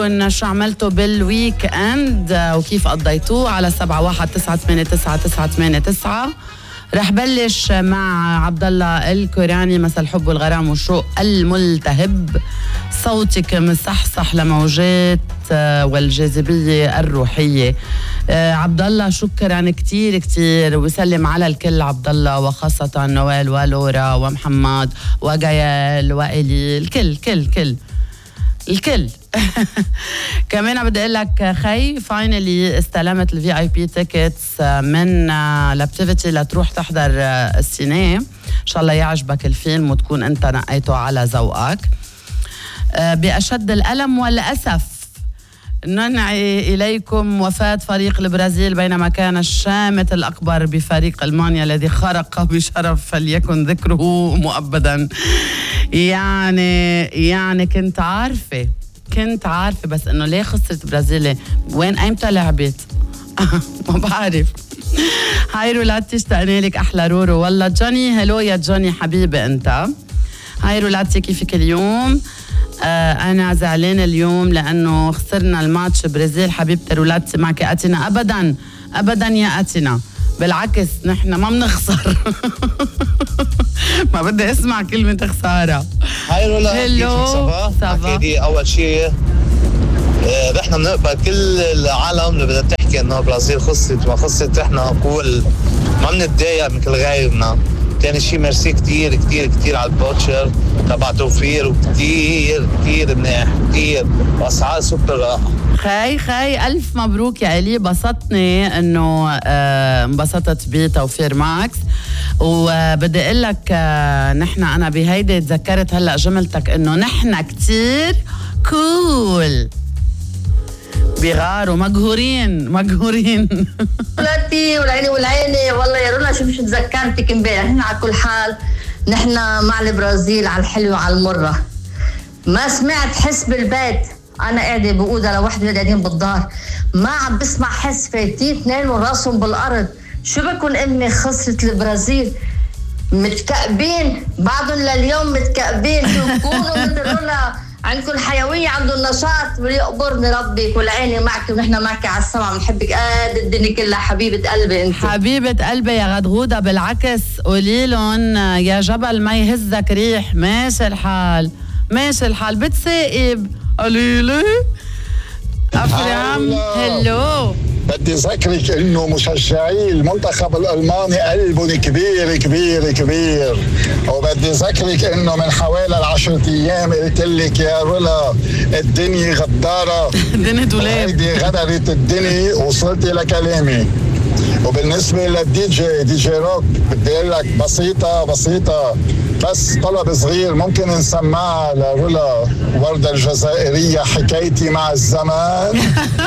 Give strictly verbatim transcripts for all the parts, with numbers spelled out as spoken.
شو عملتوا بالويك اند وكيف قضيتوه على سبعة واحد تسعة ثمانية تسعة تسعة ثمانية تسعة. رح بلش مع عبد الله الكوراني. مساء الحب والغرام والشوق الملتهب، صوتك مصحصح لموجات والجاذبية الروحية. عبد الله شكرا كتير كتير، وسلم على الكل عبد الله، وخاصة نوال ولورا ومحمد وجيال وإلي، الكل كل كل الكل. كمان بدي اقول لك خي فاينلي استلمت الفي اي بي تيكتس من لابتيفيتي لتروح تحضر السينما. ان شاء الله يعجبك الفيلم وتكون انت نقيته على ذوقك. بأشد الألم والأسف ننعي إليكم وفاة فريق البرازيل بينما كان الشامت الأكبر بفريق ألمانيا الذي خرق بشرف فليكن ذكره مؤبدا. يعني يعني كنت عارفة كنت عارفة بس إنه ليه خسرت البرازيل؟ وين أيمتى لعبت؟ ما بعرف. هاي رولاتي اشتقنا لك أحلى رورو. والله جوني، هلو يا جوني حبيبي أنت. هاي رولاتي كيفك اليوم؟ آه أنا زعلانة اليوم لأنه خسرنا الماتش برازيل. حبيبتي رولاتي معك أتنا أبدا أبدا يا أتنا، بالعكس نحن ما بنخسر. ما بدي اسمع كلمة خسارة. هاي رولا، هلو صافا. أكيد أول شيء رحنا بنقبل كل العالم اللي بدها تحكي إنه برازيل خسرت ما خسرت، رحنا نقول ما بنتضايق من كل غيرنا. تاني شيء ميرسي كتير كتير كتير على البوتشر تبع توفير، وكتير كتير منيح كتير وأسعار سوبر رائعة. خي خي ألف مبروك يا إلي. بسطني إنه آه انبسطت بتوفير ماكس. وبدي أقول لك آه نحن أنا بهيدي تذكرت هلأ جملتك إنه نحن كتير كول بغار ومقهورين مقهورين. ولاتي والعيني والعيني. والله يا رولا شوف شو تذكرتك امبارح. نحن على كل حال نحن مع البرازيل على الحلوة على المرة. ما سمعت حس بالبيت، أنا قاعدة بأوضة لوحدي ولاد قاعدين بالدار، ما عم بسمع حس. فايتين اثنين وراسهم بالأرض. شو بكون أمي خسرت البرازيل متكأبين بعضهم لليوم متكأبين. شو بكونوا مثل رولا عندكم حيوية عندهم نشاط. وليقبرني ربك والعيني معك ونحن معك على السمع. بنحبك قد الدنيا كلها حبيبة قلبي انت. حبيبة قلبي يا غدغودة. بالعكس قولي لهم يا جبل ما يهزك ريح. ماشي الحال ماشي الحال. بتسائب قليلي أفرام. هلو، بدي ذكرك انه مشجعي المنتخب الالماني قلبهم كبير كبير كبير. وبدي ذكرك انه من حوالي العشرة ايام قلت لك يا رولا الدنيا غدارة. الدنيا دولاب. هيدي غدرت الدنيا وصلتي لكلامي. وبالنسبة للدي جي دي جي روك بدي اقول لك بسيطة بسيطة بس طلب صغير ممكن نسمعها لرولا وردة الجزائرية حكايتي مع الزمان.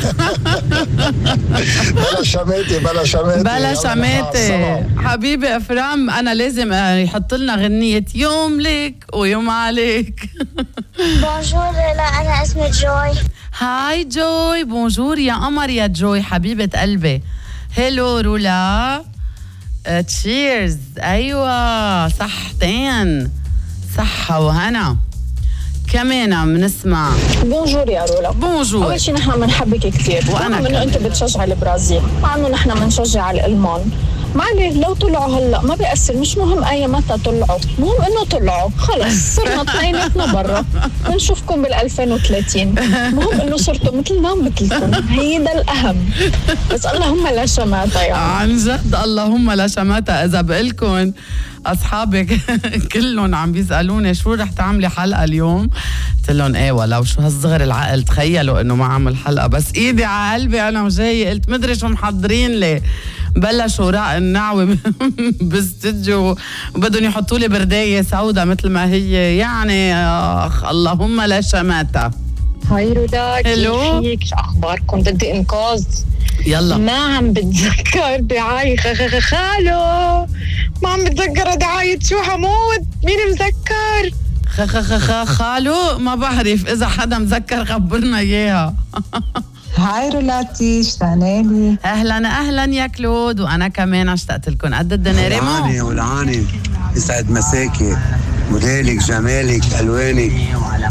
بلا شماتي بلا شماتي بلا شماتي. حبيبي أفرام أنا لازم يحط لنا غنية يوم لك ويوم عليك. بونجور لا أنا اسمي جوي. هاي جوي. بونجور يا قمر يا جوي حبيبة قلبي. هلو رولا. تشيرز. أيوة صحتين صحة وهنا. كمان بنسمع. بونجور يا رولا. بونجور. أول شيء نحن بنحبك كثير، وأنا كمان إنه أنت بتشجع البرازيل مع إنه نحن بنشجع الألمان. معلي لو طلعوا هلا ما بيأثر، مش مهم أي متى طلعوا، مهم إنه طلعوا خلص صرنا اثنيناتنا برا. بنشوفكم بالألفين وثلاثين. مهم إنه صرتوا مثلنا مثلكم، هيدا الأهم. بس اللهم لا شماتة يعني. عن جد اللهم لا شماتة. إذا بقلكن أصحابك كلهم عم بيسألوني شو رح تعملي حلقة اليوم، قلت لهم ايه ولو شو هالصغر العقل تخيلوا إنه ما عمل حلقة. بس إيدي على قلبي أنا وجاي قلت مدري شو محضرين لي. بلشوا راق النعوة باستديو وبدهم يحطوا لي برداية سوداء مثل ما هي يعني. آخ اللهم لا شماتة. هاي رولا كيفك؟ شو أخباركم؟ بدي إنقاذ. يلا. ما عم بتذكر دعاية خالو، ما عم بتذكر دعاية شو حمود. مين مذكر؟ خ خ خ خالو ما بعرف. إذا حدا مذكر خبرنا إياها. هاي رولاتي اشتقنالي. اهلا اهلا يا كلود. وانا كمان اشتقت لكم قد الدنيا. ولعاني ولعاني يسعد مساكي، موديلك جمالك الوانك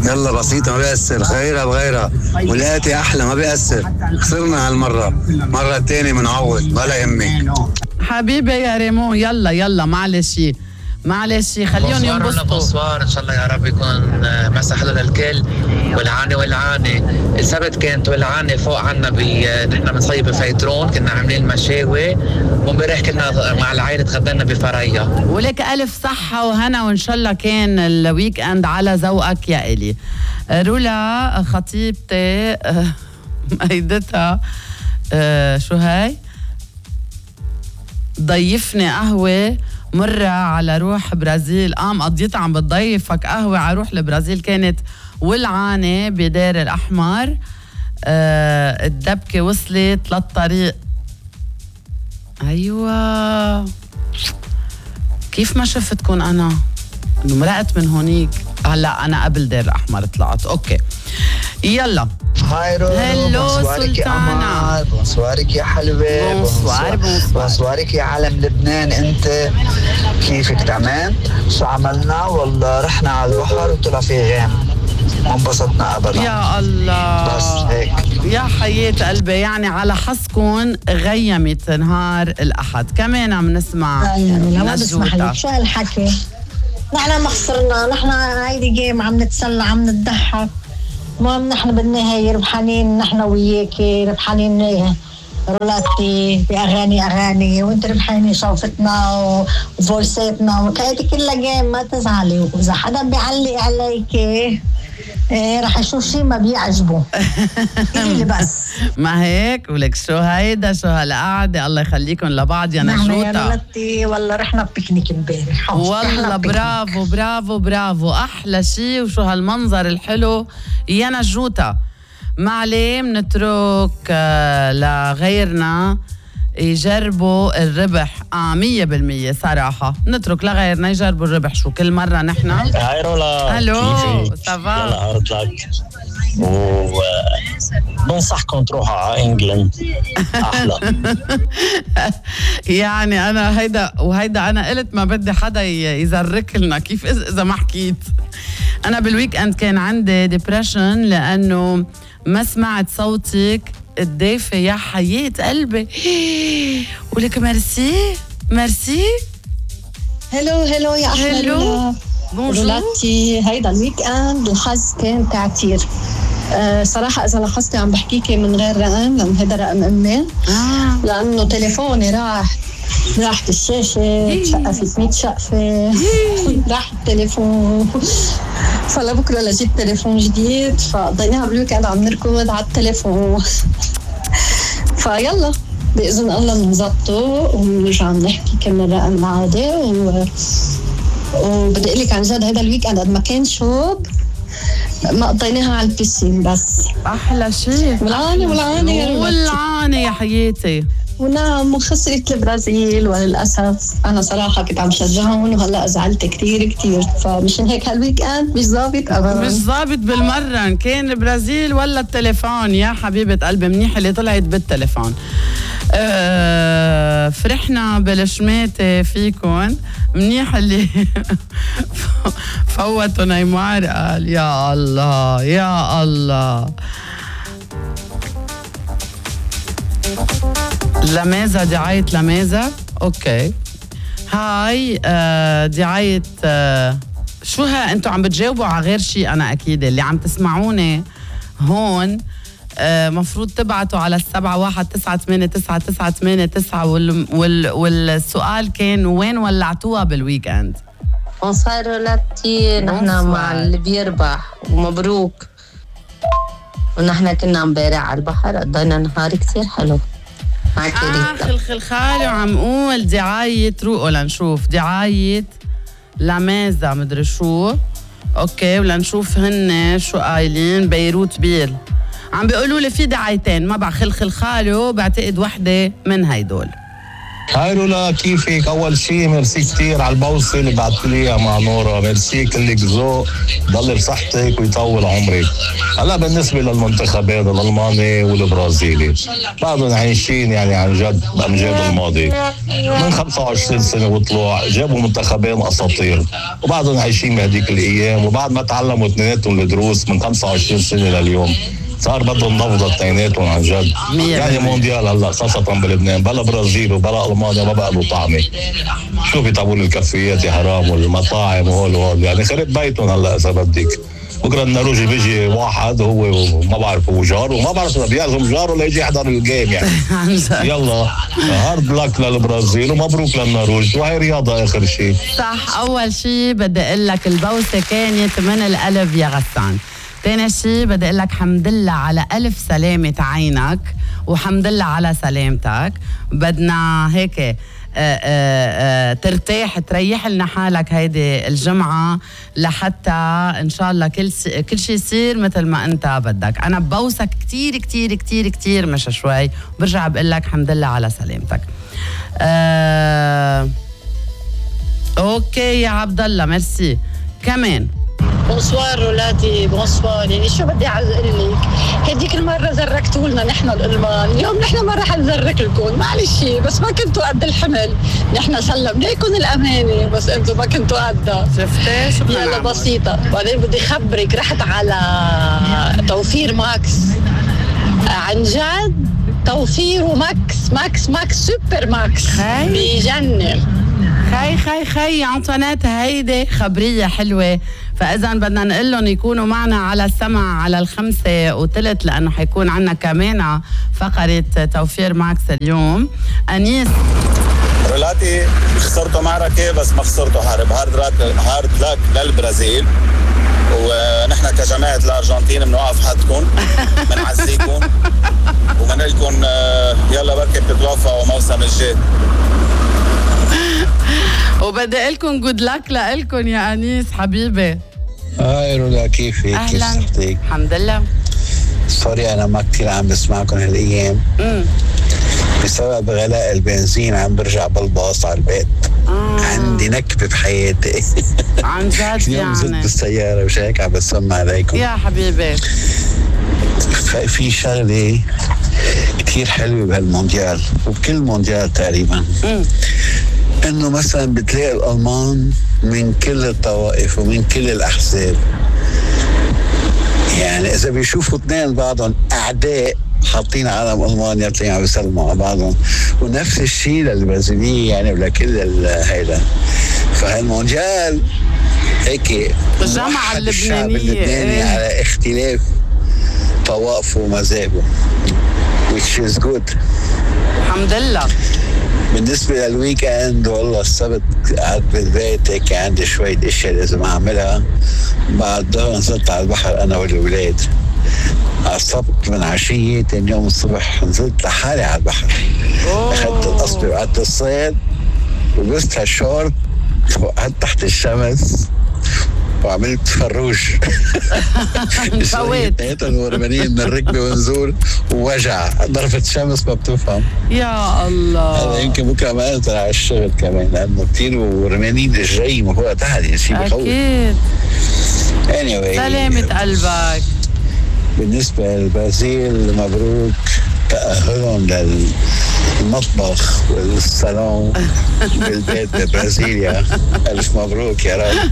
يلا بسيطة ما بيأثر، غيرها بغيرها، والآتي أحلى ما بيأثر. خسرنا هالمرة، مرة تاني منعوض ولا يهمك. حبيبي يا ريمون، يلا يلا معلش معلش خليهم ينبسطوا. بونسوار، ان شاء الله يا رب يكون مسا حلو للكل. والعاني والعاني السبت كانت والعاني فوق عنا ب نحن بنصيب بفيترون، كنا عاملين مشاوي، وامبارح كنا مع العائله تغدينا بفريا. ولك الف صحه وهنا، وان شاء الله كان الويك اند على ذوقك يا الي. رولا خطيبتي ميدتها شو هاي ضيفني قهوه مرة على روح برازيل. قام قضيتها عم بتضيفك قهوة على روح البرازيل، كانت ولعانة بدير الأحمر. أه الدبكة وصلت للطريق. أيوة كيف ما شفتكن أنا إنه مرقت من هونيك. هلا أنا قبل دير الأحمر طلعت. أوكي يلا. هاي رو هلو سلطانة، بونسوارك يا حلوة، بونسوار بونسوارك يا علم لبنان. انت كيفك؟ تمام. شو عملنا؟ والله رحنا على البحر وطلع في غيم، ما انبسطنا ابدا. يا الله بس هيك يا حياة قلبي. يعني على حظكم غيمت نهار الأحد. كمان عم نسمع نزوطة. شو هالحكي؟ نحن ما خسرنا، نحن هيدي جيم عم نتسلى عم نتضحك. المهم نحن بالنهاية ربحانين، نحن وياكي ربحانين رولاتي بأغاني أغاني، وانت ربحاني صوفتنا وفويساتنا وكايتي كلها جيم. ما تزعلي، وإذا حدا بيعلق عليكي ايه رح اشوف شيء ما بيعجبه. اللي بس ما هيك. ولك شو هيدا، شو هالقعده. الله يخليكم لبعض يا نشوطه. نحن يا رولتي والله رحنا بيكنيك امبارح والله. برافو برافو برافو، احلى شيء. وشو هالمنظر الحلو يا نجوطه. معلي منترك لغيرنا يجربوا الربح. اه مية بالمية صراحة نترك لغيرنا يجربوا الربح. شو كل مرة نحن. هاي رولا، هلو سافا. يلا هارد لك، وبنصحكم تروحوا على انجلند احلى. يعني انا هيدا وهيدا انا قلت ما بدي حدا يزرك لنا. كيف اذا ما حكيت. انا بالويك اند كان عندي ديبريشن لانه ما سمعت صوتك الدافي يا حياة قلبي. ولك ميرسي ميرسي. هلو هلو يا أحلى هلو رولاتي. هيدا الويك اند الحظ كان تعتير. أه صراحة إذا لاحظتي عم بحكيكي من غير رقم، لأن هيدا رقم أمي. آه. لأنه تليفوني راح راحت الشاشة، شقفت مية شقفة، راح التليفون. فلبكرة لجيب تليفون جديد، فضيناها بالويك اند عم نركض على التليفون. فيلا بإذن الله بنظبطه ونرجع نحكي كم رقم عادي. و... وبدي أقول لك عن جد هذا الويك اند قد ما كان شوب ما قضيناها على البيسين بس. أحلى شيء. والعاني والعاني يا والعاني يا حياتي. ونعم وخسرت البرازيل وللأسف. أنا صراحة كنت عم شجعهم وهلأ زعلت كتير كتير. فمشان هيك هالويك اند مش ظابط أبدا، مش ظابط بالمرة. كان البرازيل ولا التليفون يا حبيبة قلبي. منيح اللي طلعت بالتليفون. أه فرحنا بالشماتة فيكن. منيح اللي فوتوا نيمار قال يا الله يا الله. لمازة دعاية لمازة. اوكي هاي آه دعاية آه شو ها. انتوا عم بتجاوبوا على غير شيء. انا اكيد اللي عم تسمعوني هون آه مفروض تبعتوا على السبعة واحد تسعة ثمانية تسعة تسعة ثمانية تسعة. وال وال والسؤال كان وين ولعتوها بالويك اند. بونسوار رولاتي. نحن مع اللي بيربح ومبروك. ونحن كنا امبارح على البحر قضينا نهار كتير حلو. آخ الخلخال وعم قول دعاية روقوا لنشوف دعاية لمازة مدري شو. اوكي ولنشوف هن شو قايلين. بيروت بيل عم بيقولوا لي في دعايتين ما بعرف. خلخال خالو بعتقد وحدة من هيدول. هاي رولا كيفك؟ اول شيء ميرسي كتير على البوسه اللي بعثت لي اياها مع نورا، ميرسي كلك ذوق، ضل بصحتك ويطول عمرك. هلا بالنسبه للمنتخبات الالماني والبرازيلي بعضهم عايشين يعني عن جد بامجاد الماضي من خمسة وعشرين سنه وطلوع، جابوا منتخبين اساطير وبعضهم عايشين بهديك الايام، وبعد ما تعلموا اثنيناتهم الدروس من خمسة وعشرين سنه لليوم صار بدهم نفضة اثنيناتهم عن جد. يعني مونديال هلا خاصة بلبنان بلا برازيل وبلا المانيا ما بقى له طعمه. شو بيطعموا الكافيات يا حرام والمطاعم وهول وهول، يعني خرب بيتهم هلا اذا بدك. بكره النرويجي بيجي واحد هو ما بعرف هو جار وما بعرف اذا بيعزم جاره ليجي يحضر الجيم يعني. يلا هارد لك للبرازيل ومبروك للنرويج، وهي رياضه اخر شيء. صح. اول شيء بدي اقول لك البوسه كانت من القلب يا غسان. تاني شيء بدي اقول لك حمد لله على الف سلامه عينك وحمد لله على سلامتك. بدنا هيك آآ آآ ترتاح تريح لنا حالك هيدي الجمعه لحتى ان شاء الله كل كل شيء يصير مثل ما انت بدك. انا ببوسك كتير كتير كتير كتير مش شوي، برجع بقول لك حمد لله على سلامتك. اوكي يا عبد الله ميرسي. كمان بونسوار رولاتي، بونسوار. يعني شو بدي اقول لك، هديك المره زركتوا لنا نحن الالمان، اليوم نحن ما رح نزرك لكم، معلش بس ما كنتوا قد الحمل، نحن سلمنا لكم الامانه بس انتم ما كنتوا قدها. شفتي شو بدنا يلا بسيطه. بعدين بدي خبرك رحت على توفير ماكس، عن جد توفير وماكس ماكس ماكس سوبر ماكس بجنن. خي خي خي عنطونات هيدي خبرية حلوة. فإذا بدنا نقول لهم يكونوا معنا على السمع على الخمسة وثلث، لأنه حيكون عنا كمان فقرة توفير ماكس اليوم. أنيس رولاتي خسرتوا معركة بس ما خسرتوا حرب. هارد راك هارد لاك للبرازيل، ونحن كجماعة الأرجنتين بنوقف حدكم بنعزيكم وبنقول لكم يلا بركي بتتوفقوا موسم الجاي. وبدي اقول لكم جود لك لكم يا انيس حبيبي. هاي رولا كيفك؟ اهلا. كيف الحمد لله. سوري انا ما كثير عم بسمعكم هالايام. امم بسبب غلاء البنزين عم برجع بالباص على البيت. آه. عندي نكبه بحياتي عن جد يعني. زدت بالسياره مش هيك عم بسمع عليكم يا حبيبي. في شغله كثير حلوه بهالمونديال وبكل مونديال تقريبا. امم انه مثلا بتلاقي الالمان من كل الطوائف ومن كل الاحزاب، يعني اذا بيشوفوا اثنين بعضهم اعداء حاطين علم المانيا تلاقيهم عم بيسلموا على بعضهم، ونفس الشيء للبرازيليه يعني ولكل هيدا. فهالمونديال هيك الجامعه اللبنانيه اللبناني إيه؟ على اختلاف طوائفه ومذاهبه which is good. الحمد لله. بالنسبة للويك اند والله السبت قعدت بالبيت هيك عندي شوية اشياء لازم اعملها. بعد نزلت على البحر انا والولاد. عصبت من عشية تاني يوم الصبح نزلت لحالي على البحر. اخذت القصبة وقعدت الصيد ولبست هالشورت وقعدت تحت الشمس وعملت فروج. فويت ورمانين من الركبه ونزول ووجع ضربة شمس ما بتفهم. يا الله. هذا يمكن بكره ما انزل على الشغل كمان لانه كثير ورمانين الجاي ما هو تحت شيء بخوف. اكيد. anyway سلامة قلبك. بالنسبه للبرازيل مبروك تأهلهم للمطبخ والصالون بالبيت ببرازيليا. ألف مبروك يا رب.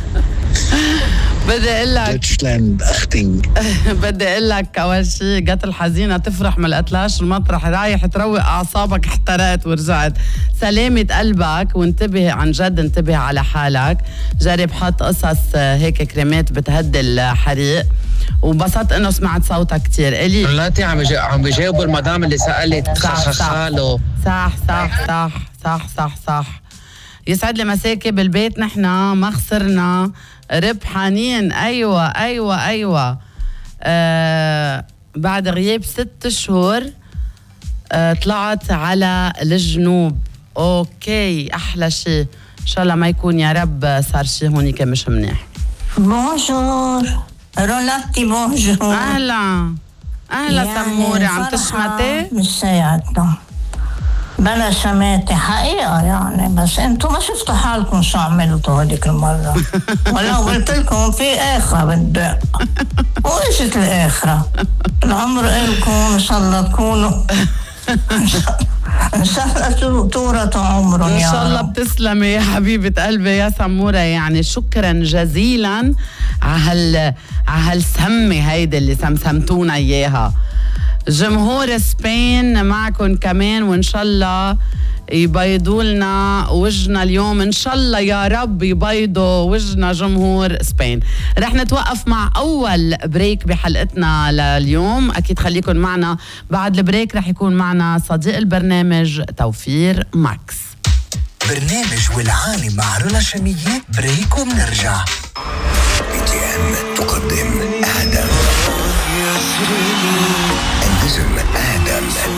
بدي اقول لك دوتشلاند اختينج. بدي اقول لك اول شيء جت الحزينه تفرح ما لقتلاش المطرح، رايح تروق اعصابك احترقت ورجعت. سلامة قلبك وانتبه عن جد، انتبه على حالك. جرب حط قصص هيك كريمات بتهدي الحريق. وبسطت انه سمعت صوتك كثير. الي رولاتي عم عم بيجاوبوا المدام اللي سالت خالو. صح صح صح صح صح صح. يسعد لي مساكي بالبيت، نحن ما خسرنا، ربحانين. ايوه ايوه ايوه. آه بعد غياب ست شهور آه طلعت على الجنوب. اوكي احلى شيء، ان شاء الله ما يكون يا رب صار شيء هونيك مش منيح. بونجور رولاتي. بونجور. اهلا اهلا سمورة. عم تشمتي؟ مش سيادنا بلا شماتة حقيقة يعني. بس انتوا ما شفتوا حالكم شو عملتوا هذيك المرة. ولو قلت لكم في آخرة بالدق وإجت الآخرة. العمر إلكم إن شاء الله تكونوا إن شاء الله تورثوا عمرهم إن يا شاء الله. رب. بتسلمي يا حبيبة قلبي يا سمورة. يعني شكرا جزيلا على هال على هالسمة هيدي اللي سمسمتونا إياها. جمهور سبين معكم كمان، وإن شاء الله يبيضوا لنا وجهنا اليوم. إن شاء الله يا رب يبيضوا وجهنا جمهور سبين. رح نتوقف مع أول بريك بحلقتنا لليوم. أكيد خليكن معنا بعد البريك. رح يكون معنا صديق البرنامج توفير ماكس. برنامج والعالم مع رولا شمية. بريك ومنرجع. بي تي ام تقدم آدم. انتزم آدم